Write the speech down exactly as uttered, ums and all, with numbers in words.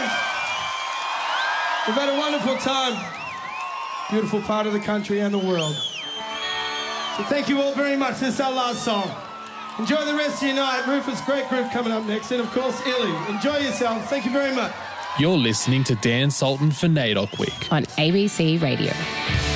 Thanks. We've had a wonderful time. Beautiful part of the country and the world. So thank you all very much. This is our last song. Enjoy the rest of your night. Rufus, great group coming up next. And, of course, Illy. Enjoy yourselves. Thank you very much. You're listening to Dan Sultan for NAIDOC Week on A B C Radio.